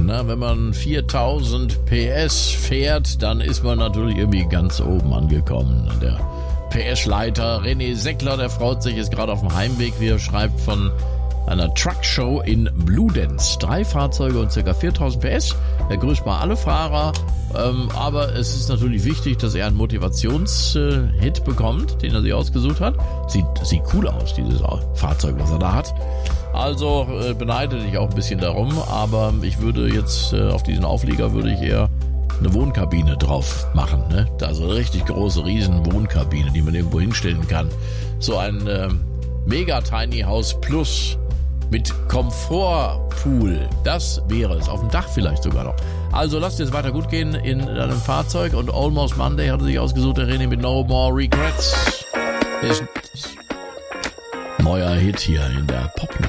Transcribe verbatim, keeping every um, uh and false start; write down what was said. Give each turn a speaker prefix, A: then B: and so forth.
A: Ne? Wenn man viertausend P S fährt, dann ist man natürlich irgendwie ganz oben angekommen. Der P S-Leiter René Seckler, der freut sich, ist gerade auf dem Heimweg, wie er schreibt, von einer Truckshow in Bludenz. Drei Fahrzeuge und ca. viertausend P S. Er grüßt mal alle Fahrer, ähm, aber es ist natürlich wichtig, dass er einen Motivations-Hit bekommt, den er sich ausgesucht hat. Sieht, sieht cool aus, dieses Fahrzeug, was er da hat. Also äh, beneide dich auch ein bisschen darum, aber ich würde jetzt äh, auf diesen Auflieger würde ich eher eine Wohnkabine drauf machen, ne? Also eine richtig große, riesen Wohnkabine, die man irgendwo hinstellen kann. So ein äh, Mega Tiny House Plus mit Komfortpool, das wäre es. Auf dem Dach vielleicht sogar noch. Also lasst es weiter gut gehen in deinem Fahrzeug. Und Almost Monday hatte sich ausgesucht, der René mit No More Regrets. Ist neuer Hit hier in der Pop.